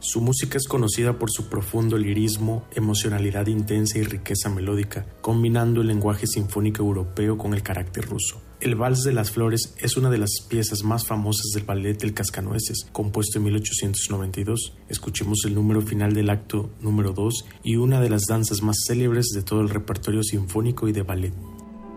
Su música es conocida por su profundo lirismo, emocionalidad intensa y riqueza melódica, combinando el lenguaje sinfónico europeo con el carácter ruso. El Vals de las Flores es una de las piezas más famosas del ballet El Cascanueces, compuesto en 1892. Escuchemos el número final del acto número 2 y una de las danzas más célebres de todo el repertorio sinfónico y de ballet.